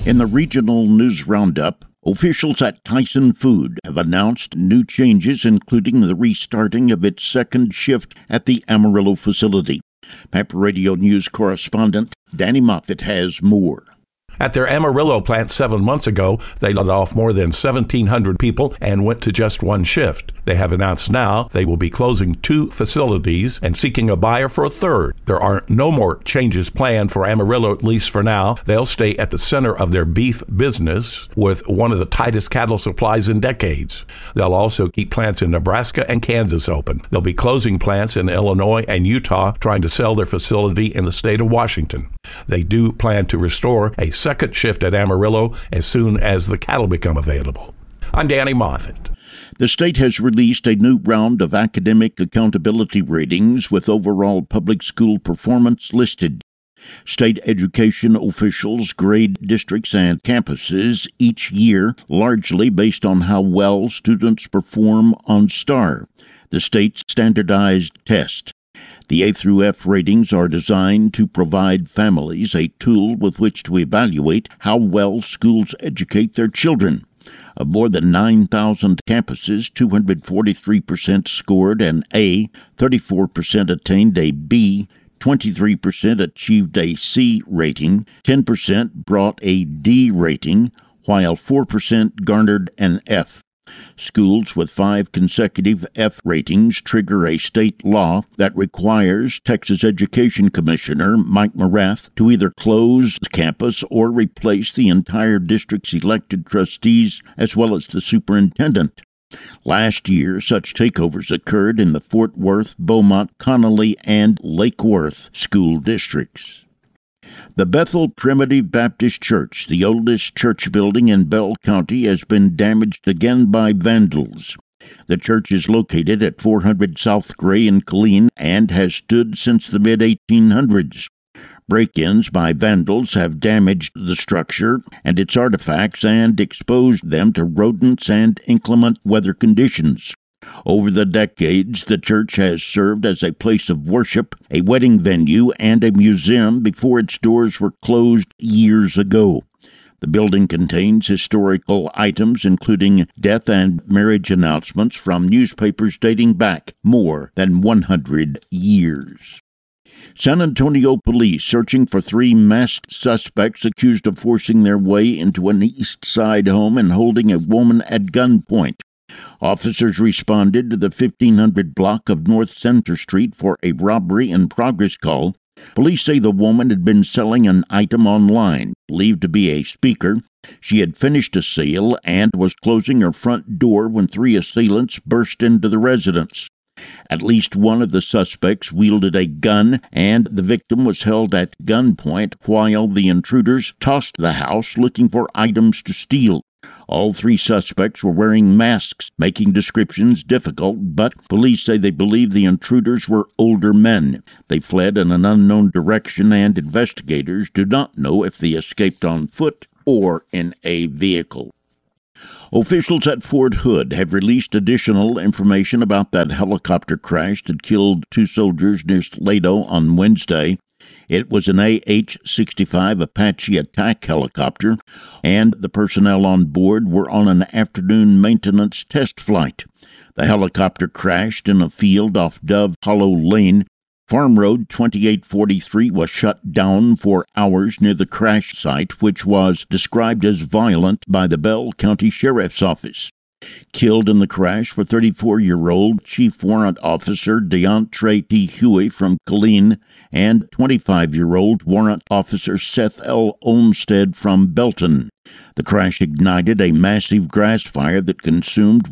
In the regional news roundup, officials at Tyson Food have announced new changes, including the restarting of its second shift at the Amarillo facility. Pepper Radio News correspondent Danny Moffett has more. At their Amarillo plant 7 months ago, they laid off more than 1,700 people and went to just one shift. They have announced now they will be closing 2 facilities and seeking a buyer for a third. There are no more changes planned for Amarillo, at least for now. They'll stay at the center of their beef business with one of the tightest cattle supplies in decades. They'll also keep plants in Nebraska and Kansas open. They'll be closing plants in Illinois and Utah, trying to sell their facility in the state of Washington. They do plan to restore a second shift at Amarillo as soon as the cattle become available. I'm Danny Moffett. The state has released a new round of academic accountability ratings with overall public school performance listed. State education officials grade districts and campuses each year, largely based on how well students perform on STAR, the state's standardized test. The A through F ratings are designed to provide families a tool with which to evaluate how well schools educate their children. Of more than 9,000 campuses, 243% scored an A, 34% attained a B, 23% achieved a C rating, 10% brought a D rating, while 4% garnered an F. Schools with 5 consecutive F ratings trigger a state law that requires Texas Education Commissioner Mike Morath to either close the campus or replace the entire district's elected trustees as well as the superintendent. Last year, such takeovers occurred in the Fort Worth, Beaumont, Connally, and Lake Worth school districts. The Bethel Primitive Baptist Church, the oldest church building in Bell County, has been damaged again by vandals. The church is located at 400 South Gray in Killeen and has stood since the mid-1800s. Break-ins by vandals have damaged the structure and its artifacts and exposed them to rodents and inclement weather conditions. Over the decades, the church has served as a place of worship, a wedding venue, and a museum before its doors were closed years ago. The building contains historical items, including death and marriage announcements from newspapers dating back more than 100 years. San Antonio police searching for 3 masked suspects accused of forcing their way into an East Side home and holding a woman at gunpoint. Officers responded to the 1500 block of North Center Street for a robbery in progress call. Police say the woman had been selling an item online, believed to be a speaker. She had finished a sale and was closing her front door when 3 assailants burst into the residence. At least one of the suspects wielded a gun, and the victim was held at gunpoint while the intruders tossed the house looking for items to steal. All 3 suspects were wearing masks, making descriptions difficult, but police say they believe the intruders were older men. They fled in an unknown direction, and investigators do not know if they escaped on foot or in a vehicle. Officials at Fort Hood have released additional information about that helicopter crash that killed 2 soldiers near Slado on Wednesday. It was an AH-65 Apache attack helicopter, and the personnel on board were on an afternoon maintenance test flight. The helicopter crashed in a field off Dove Hollow Lane. Farm Road 2843 was shut down for hours near the crash site, which was described as violent by the Bell County Sheriff's Office. Killed in the crash were 34-year-old Chief Warrant Officer Deontre T. Huey from Killeen and 25-year-old Warrant Officer Seth L. Olmstead from Belton. The crash ignited a massive grass fire that consumed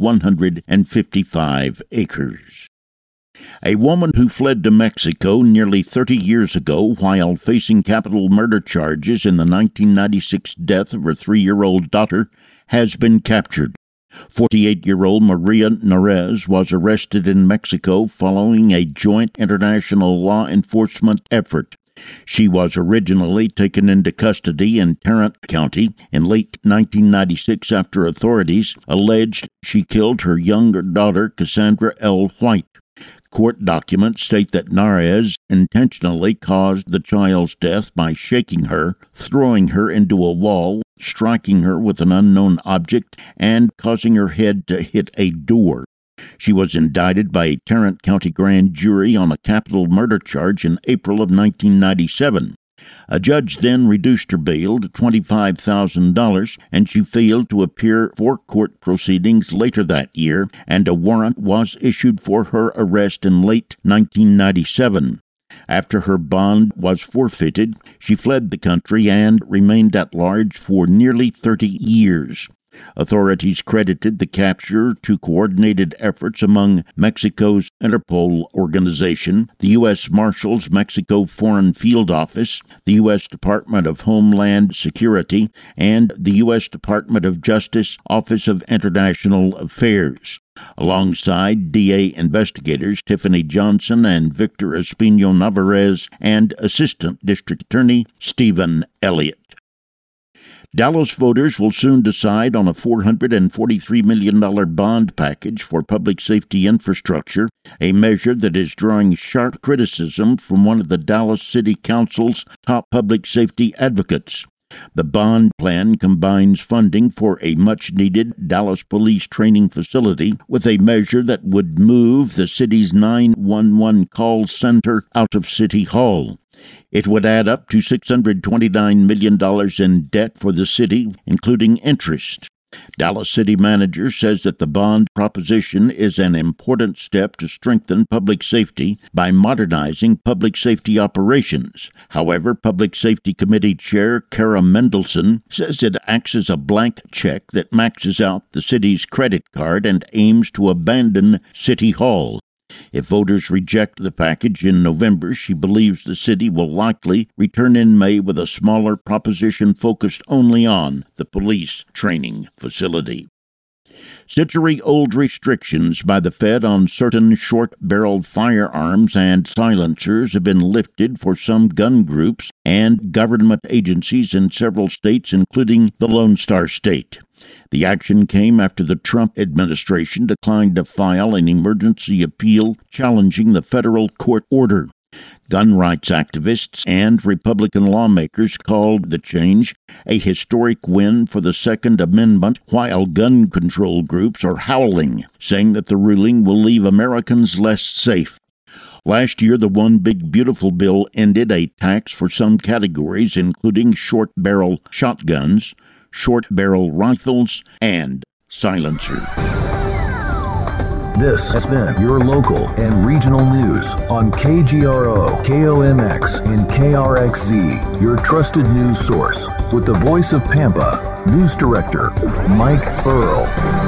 155 acres. A woman who fled to Mexico nearly 30 years ago while facing capital murder charges in the 1996 death of her 3-year-old daughter has been captured. 48-year-old Maria Narez was arrested in Mexico following a joint international law enforcement effort. She was originally taken into custody in Tarrant County in late 1996 after authorities alleged she killed her younger daughter, Cassandra L. White. Court documents state that Narez intentionally caused the child's death by shaking her, throwing her into a wall, striking her with an unknown object and causing her head to hit a door. She was indicted by a Tarrant County grand jury on a capital murder charge in April of 1997. A judge then reduced her bail to $25,000, and she failed to appear for court proceedings later that year, and a warrant was issued for her arrest in late 1997. After her bond was forfeited, she fled the country and remained at large for nearly 30 years. Authorities credited the capture to coordinated efforts among Mexico's Interpol organization, the U.S. Marshals Mexico Foreign Field Office, the U.S. Department of Homeland Security, and the U.S. Department of Justice Office of International Affairs. Alongside DA investigators Tiffany Johnson and Victor Espino Navarez and Assistant District Attorney Stephen Elliott. Dallas voters will soon decide on a $443 million bond package for public safety infrastructure, a measure that is drawing sharp criticism from one of the Dallas City Council's top public safety advocates. The bond plan combines funding for a much-needed Dallas police training facility with a measure that would move the city's 911 call center out of City Hall. It would add up to $629 million in debt for the city, including interest. Dallas City Manager says that the bond proposition is an important step to strengthen public safety by modernizing public safety operations. However, Public Safety Committee Chair Kara Mendelson says it acts as a blank check that maxes out the city's credit card and aims to abandon City Hall. If voters reject the package in November, she believes the city will likely return in May with a smaller proposition focused only on the police training facility. Century-old restrictions by the Fed on certain short-barreled firearms and silencers have been lifted for some gun groups and government agencies in several states, including the Lone Star State. The action came after the Trump administration declined to file an emergency appeal challenging the federal court order. Gun rights activists and Republican lawmakers called the change a historic win for the Second Amendment, while gun control groups are howling, saying that the ruling will leave Americans less safe. Last year, the One Big Beautiful bill ended a tax for some categories, including short-barrel shotguns, short-barrel rifles, and silencers. This has been your local and regional news on KGRO, KOMX, and KRXZ, your trusted news source. With the voice of Pampa, News Director Mike Earl.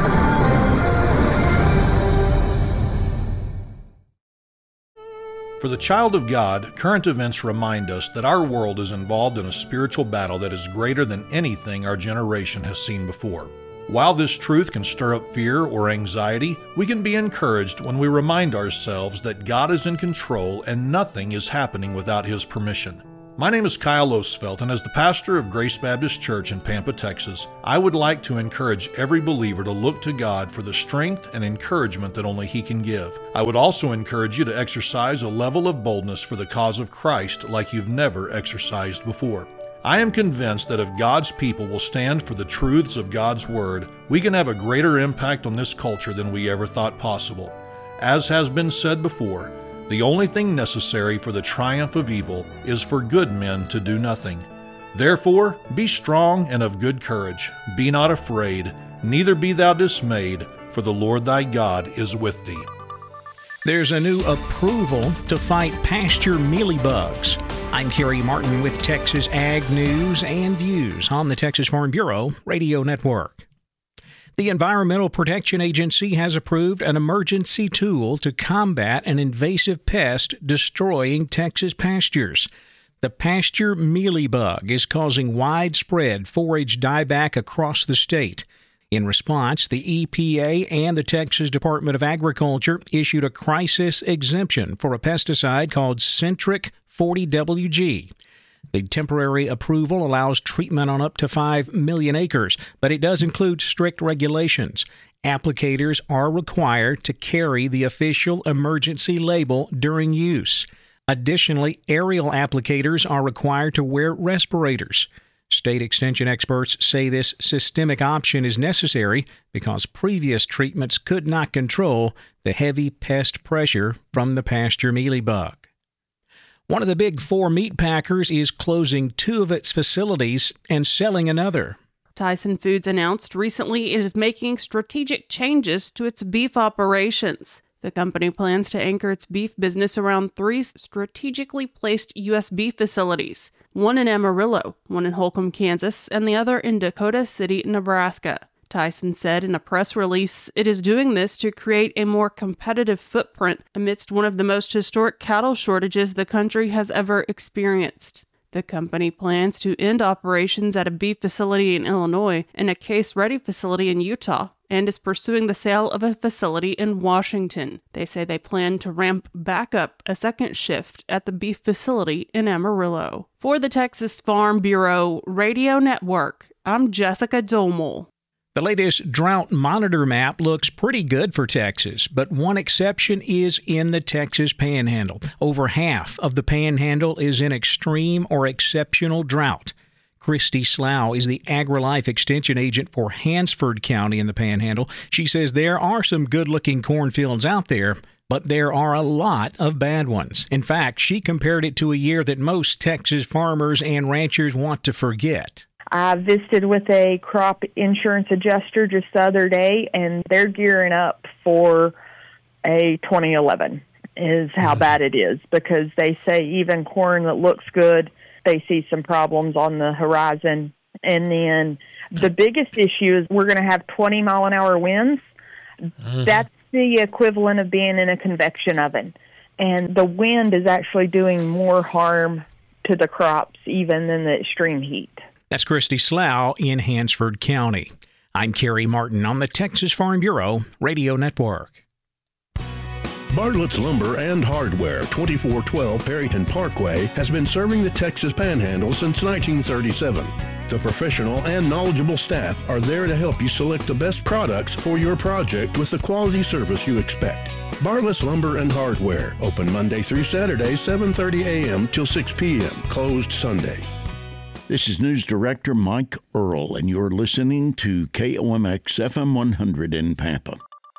For the child of God, current events remind us that our world is involved in a spiritual battle that is greater than anything our generation has seen before. While this truth can stir up fear or anxiety, we can be encouraged when we remind ourselves that God is in control and nothing is happening without His permission. My name is Kyle Osfeld, and as the pastor of Grace Baptist Church in Pampa, Texas, I would like to encourage every believer to look to God for the strength and encouragement that only He can give. I would also encourage you to exercise a level of boldness for the cause of Christ like you've never exercised before. I am convinced that if God's people will stand for the truths of God's Word, we can have a greater impact on this culture than we ever thought possible. As has been said before, the only thing necessary for the triumph of evil is for good men to do nothing. Therefore, be strong and of good courage. Be not afraid, neither be thou dismayed, for the Lord thy God is with thee. There's a new approval to fight pasture mealybugs. I'm Kerry Martin with Texas Ag News and Views on the Texas Farm Bureau Radio Network. The Environmental Protection Agency has approved an emergency tool to combat an invasive pest destroying Texas pastures. The pasture mealybug is causing widespread forage dieback across the state. In response, the EPA and the Texas Department of Agriculture issued a crisis exemption for a pesticide called Centric 40WG. The temporary approval allows treatment on up to 5 million acres, but it does include strict regulations. Applicators are required to carry the official emergency label during use. Additionally, aerial applicators are required to wear respirators. State extension experts say this systemic option is necessary because previous treatments could not control the heavy pest pressure from the pasture mealybug. One of the big four meat packers is closing 2 of its facilities and selling another. Tyson Foods announced recently it is making strategic changes to its beef operations. The company plans to anchor its beef business around 3 strategically placed U.S. beef facilities, one in Amarillo, one in Holcomb, Kansas, and the other in Dakota City, Nebraska. Tyson said in a press release it is doing this to create a more competitive footprint amidst one of the most historic cattle shortages the country has ever experienced. The company plans to end operations at a beef facility in Illinois and a case-ready facility in Utah, and is pursuing the sale of a facility in Washington. They say they plan to ramp back up a second shift at the beef facility in Amarillo. For the Texas Farm Bureau Radio Network, I'm Jessica Domel. The latest drought monitor map looks pretty good for Texas, but one exception is in the Texas Panhandle. Over half of the Panhandle is in extreme or exceptional drought. Christy Slough is the AgriLife Extension Agent for Hansford County in the Panhandle. She says there are some good-looking cornfields out there, but there are a lot of bad ones. In fact, she compared it to a year that most Texas farmers and ranchers want to forget. I visited with a crop insurance adjuster just the other day, and they're gearing up for a 2011 is how bad it is, because they say even corn that looks good, they see some problems on the horizon. And then the biggest issue is we're going to have 20-mile-an-hour winds. That's the equivalent of being in a convection oven. And the wind is actually doing more harm to the crops even than the extreme heat. That's Christy Slough in Hansford County. I'm Kerry Martin on the Texas Farm Bureau Radio Network. Bartlett's Lumber and Hardware, 2412 Perryton Parkway, has been serving the Texas Panhandle since 1937. The professional and knowledgeable staff are there to help you select the best products for your project with the quality service you expect. Bartlett's Lumber and Hardware, open Monday through Saturday, 7:30 a.m. till 6 p.m., closed Sunday. This is News Director Mike Earl, and you're listening to KOMX FM 100 in Pampa.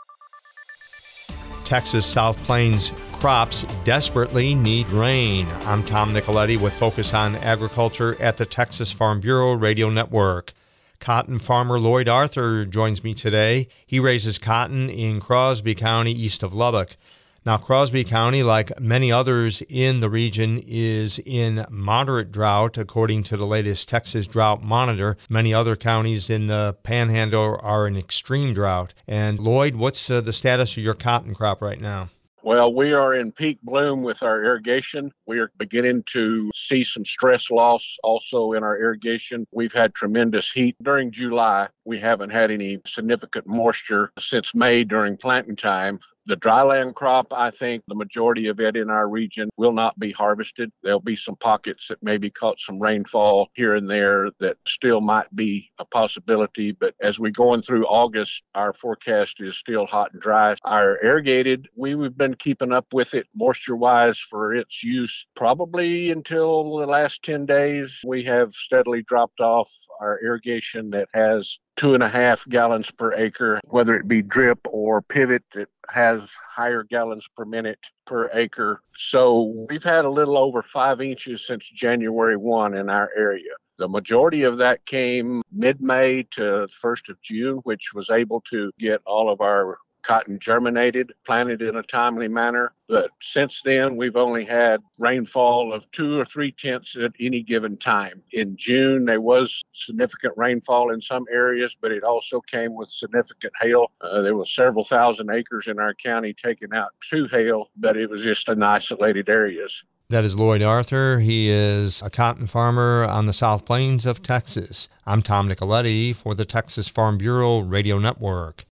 Texas South Plains crops desperately need rain. I'm Tom Nicoletti with Focus on Agriculture at the Texas Farm Bureau Radio Network. Cotton farmer Lloyd Arthur joins me today. He raises cotton in Crosby County east of Lubbock. Now, Crosby County, like many others in the region, is in moderate drought, according to the latest Texas Drought Monitor. Many other counties in the Panhandle are in extreme drought. And Lloyd, what's the status of your cotton crop right now? Well, we are in peak bloom with our irrigation. We are beginning to see some stress loss also in our irrigation. We've had tremendous heat during July. We haven't had any significant moisture since May during planting time. The dryland crop, I think the majority of it in our region will not be harvested. There'll be some pockets that maybe caught some rainfall here and there that still might be a possibility. But as we're going through August, our forecast is still hot and dry. Our irrigated, we've been keeping up with it moisture-wise for its use probably until the last 10 days. We have steadily dropped off our irrigation that has 2.5 gallons per acre, whether it be drip or pivot, it has higher gallons per minute per acre. So we've had a little over 5 inches since January 1 in our area. The majority of that came mid-May to the 1st of June, which was able to get all of our cotton germinated, planted in a timely manner. But since then, we've only had rainfall of 2 or 3 tenths at any given time. In June, there was significant rainfall in some areas, but it also came with significant hail. There was several thousand acres in our county taken out to hail, but it was just in isolated areas. That is Lloyd Arthur. He is a cotton farmer on the South Plains of Texas. I'm Tom Nicoletti for the Texas Farm Bureau Radio Network.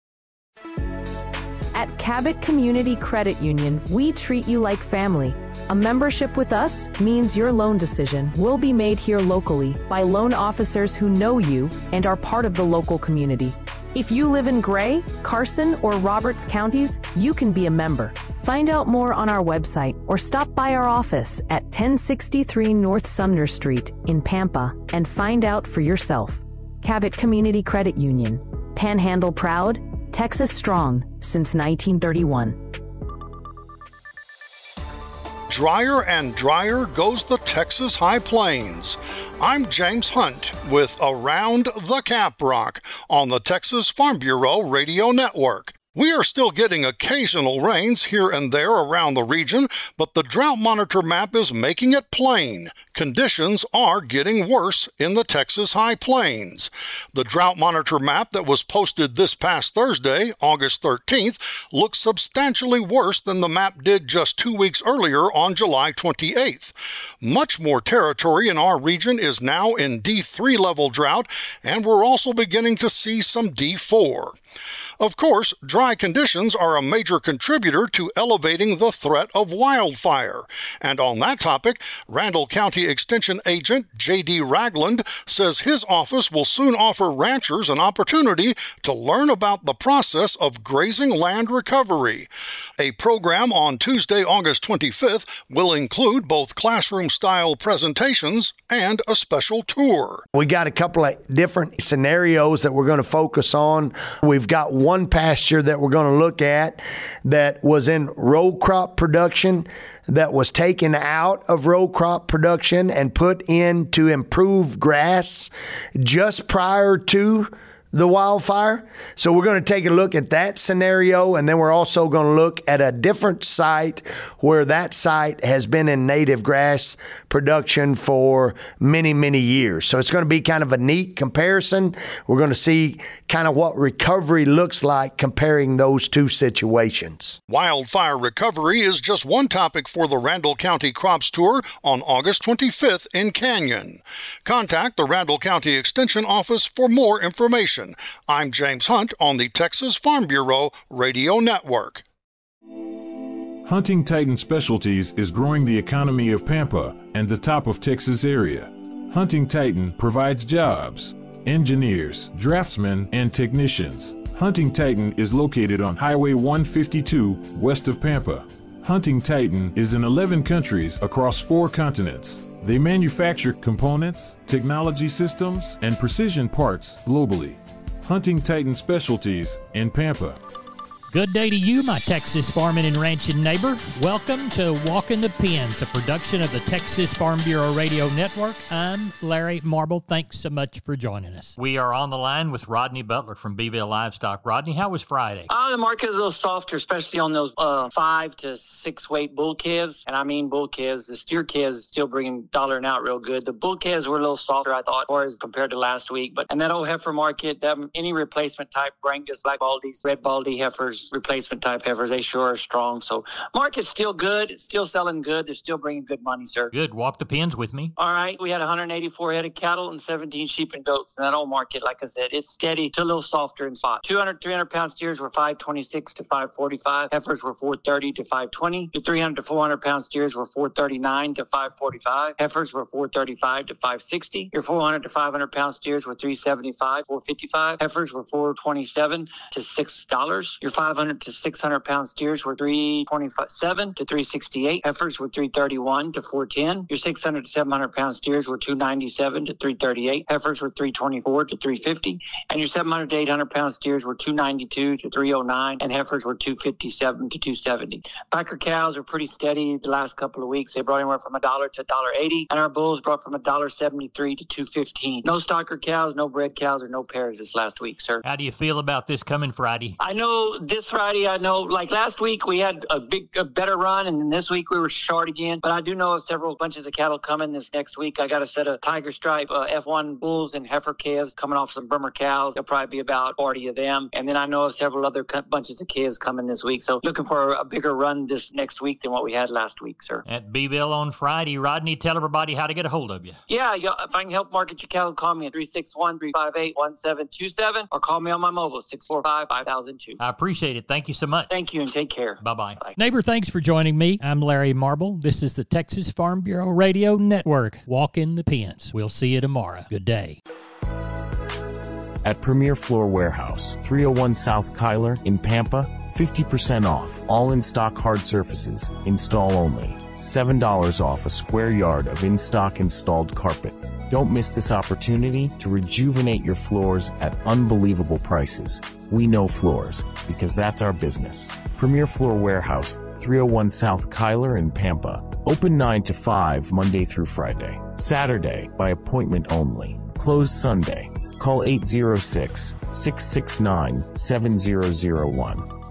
At Cabot Community Credit Union, we treat you like family. A membership with us means your loan decision will be made here locally by loan officers who know you and are part of the local community. If you live in Gray, Carson, or Roberts counties, you can be a member. Find out more on our website or stop by our office at 1063 North Sumner Street in Pampa and find out for yourself. Cabot Community Credit Union. Panhandle proud, Texas strong since 1931. Drier and drier goes the Texas High Plains. I'm James Hunt with Around the Caprock on the Texas Farm Bureau Radio Network. We are still getting occasional rains here and there around the region, but the drought monitor map is making it plain. Conditions are getting worse in the Texas High Plains. The drought monitor map that was posted this past Thursday, August 13th, looks substantially worse than the map did just 2 weeks earlier on July 28th. Much more territory in our region is now in D3 level drought, and we're also beginning to see some D4. Of course, dry conditions are a major contributor to elevating the threat of wildfire. And on that topic, Randall County Extension Agent J.D. Ragland says his office will soon offer ranchers an opportunity to learn about the process of grazing land recovery. A program on Tuesday, August 25th will include both classroom-style presentations and a special tour. We got a couple of different scenarios that we're going to focus on. We've got one pasture that we're going to look at that was in row crop production, that was taken out of row crop production and put into improved grass just prior to the wildfire. So we're going to take a look at that scenario, and then we're also going to look at a different site where that site has been in native grass production for many, many years. So it's going to be kind of a neat comparison. We're going to see kind of what recovery looks like comparing those two situations. Wildfire recovery is just one topic for the Randall County Crops Tour on August 25th in Canyon. Contact the Randall County Extension Office for more information. I'm James Hunt on the Texas Farm Bureau Radio Network. Hunting Titan Specialties is growing the economy of Pampa and the top of Texas area. Hunting Titan provides jobs, engineers, draftsmen, and technicians. Hunting Titan is located on Highway 152 west of Pampa. Hunting Titan is in 11 countries across 4 continents. They manufacture components, technology systems, and precision parts globally. Hunting Titan Specialties in Pampa. Good day to you, my Texas farming and ranching neighbor. Welcome to Walking the Pens, a production of the Texas Farm Bureau Radio Network. I'm Larry Marble. Thanks so much for joining us. We are on the line with Rodney Butler from Beeville Livestock. Rodney, how was Friday? The market is a little softer, especially on those 5 to 6 weight bull calves. And I mean bull calves. The steer calves is still bringing dollaring out real good. The bull calves were a little softer, I thought, as compared to last week. And that old heifer market, any replacement type, Brangus, Black Baldies, Red Baldy heifers, replacement type heifers, they sure are strong. So market's still good. It's still selling good. They're still bringing good money, sir. Good. Walk the pens with me. All right. We had 184 head of cattle and 17 sheep and goats. And that old market, like I said, it's steady to a little softer in spot. 200, 300 pound steers were 526 to 545. Heifers were 430 to 520. Your 300 to 400 pound steers were 439 to 545. Heifers were 435 to 560. Your 400 to 500 pound steers were 375, 455. Heifers were 427 to $6. Your 500 to 600 pound steers were 327 to 368. Heifers were 331 to 410. Your 600 to 700 pound steers were 297 to 338. Heifers were 324 to 350. And your 700 to 800 pound steers were 292 to 309. And heifers were 257 to 270. Packer cows are pretty steady the last couple of weeks. They brought anywhere from $1 to $1.80. And our bulls brought from $1.73 to $2.15. No stocker cows, no bred cows, or no pairs this last week, sir. How do you feel about this coming Friday? I know this Friday, like last week we had a better run, and then this week we were short again. But I do know of several bunches of cattle coming this next week. I got a set of Tiger Stripe F1 bulls and heifer calves coming off some Burma cows. There'll probably be about 40 of them. And then I know of several other bunches of calves coming this week. So looking for a bigger run this next week than what we had last week, sir. At Beeville on Friday. Rodney, tell everybody how to get a hold of you. Yeah, if I can help market your cattle, call me at 361-358-1727 or call me on my mobile, 645-5002. I appreciate it. Thank you so much. Thank you and take care. Bye-bye. Bye. Neighbor, thanks for joining me. I'm Larry Marble. This is the Texas Farm Bureau Radio Network. Walk in the pens. We'll see you tomorrow. Good day. At Premier Floor Warehouse, 301 South Kyler in Pampa, 50% off all in-stock hard surfaces, install only. $7 off a square yard of in-stock installed carpet. Don't miss this opportunity to rejuvenate your floors at unbelievable prices. We know floors, because that's our business. Premier Floor Warehouse, 301 South Kyler in Pampa. Open 9 to 5 Monday through Friday. Saturday by appointment only. Closed Sunday. Call 806-669-7001.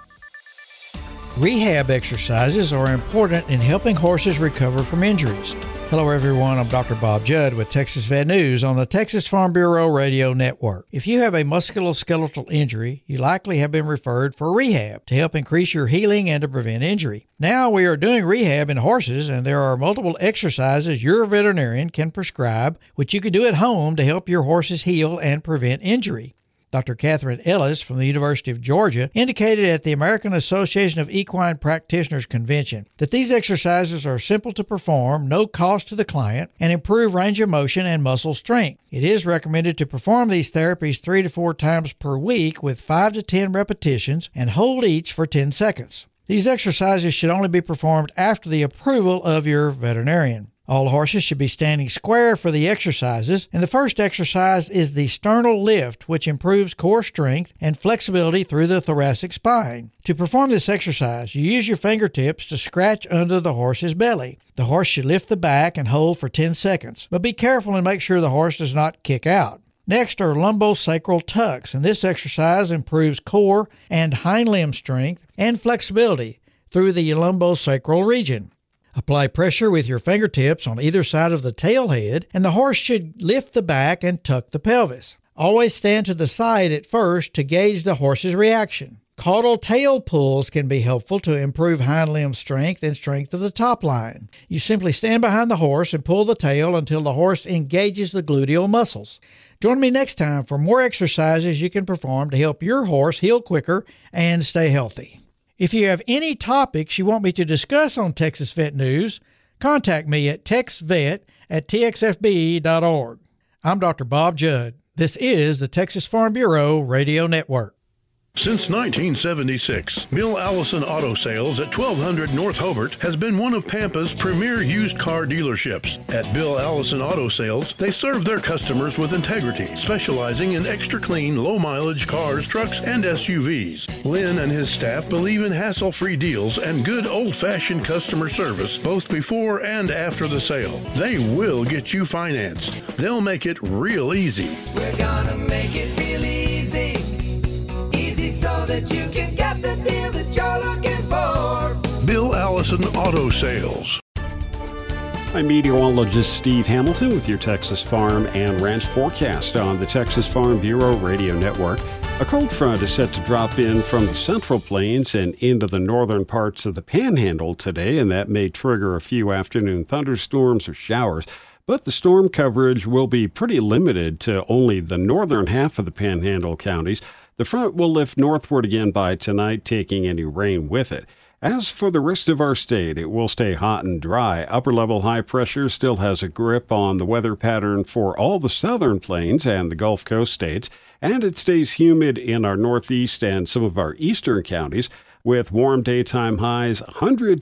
Rehab exercises are important in helping horses recover from injuries. Hello everyone, I'm Dr. Bob Judd with Texas Vet News on the Texas Farm Bureau Radio Network. If you have a musculoskeletal injury, you likely have been referred for rehab to help increase your healing and to prevent injury. Now we are doing rehab in horses, and there are multiple exercises your veterinarian can prescribe, which you can do at home to help your horses heal and prevent injury. Dr. Catherine Ellis from the University of Georgia indicated at the American Association of Equine Practitioners Convention that these exercises are simple to perform, no cost to the client, and improve range of motion and muscle strength. It is recommended to perform these therapies 3 to 4 times per week with 5 to 10 repetitions and hold each for 10 seconds. These exercises should only be performed after the approval of your veterinarian. All horses should be standing square for the exercises, and the first exercise is the sternal lift, which improves core strength and flexibility through the thoracic spine. To perform this exercise, you use your fingertips to scratch under the horse's belly. The horse should lift the back and hold for 10 seconds, but be careful and make sure the horse does not kick out. Next are lumbosacral tucks, and this exercise improves core and hind limb strength and flexibility through the lumbosacral region. Apply pressure with your fingertips on either side of the tail head, and the horse should lift the back and tuck the pelvis. Always stand to the side at first to gauge the horse's reaction. Caudal tail pulls can be helpful to improve hind limb strength and strength of the top line. You simply stand behind the horse and pull the tail until the horse engages the gluteal muscles. Join me next time for more exercises you can perform to help your horse heal quicker and stay healthy. If you have any topics you want me to discuss on Texas Vet News, contact me at texvet@txfb.org. I'm Dr. Bob Judd. This is the Texas Farm Bureau Radio Network. Since 1976, Bill Allison Auto Sales at 1200 North Hobart has been one of Pampa's premier used car dealerships. At Bill Allison Auto Sales, they serve their customers with integrity, specializing in extra clean, low-mileage cars, trucks, and SUVs. Lynn and his staff believe in hassle-free deals and good old-fashioned customer service, both before and after the sale. They will get you financed. They'll make it real easy. We're gonna make it real easy. So that you can get the deal that you're looking for. Bill Allison Auto Sales. I'm meteorologist Steve Hamilton with your Texas Farm and Ranch forecast on the Texas Farm Bureau Radio Network. A cold front is set to drop in from the Central Plains and into the northern parts of the Panhandle today, and that may trigger a few afternoon thunderstorms or showers. But the storm coverage will be pretty limited to only the northern half of the Panhandle counties. The front will lift northward again by tonight, taking any rain with it. As for the rest of our state, it will stay hot and dry. Upper-level high pressure still has a grip on the weather pattern for all the southern plains and the Gulf Coast states, and it stays humid in our northeast and some of our eastern counties, with warm daytime highs, hundreds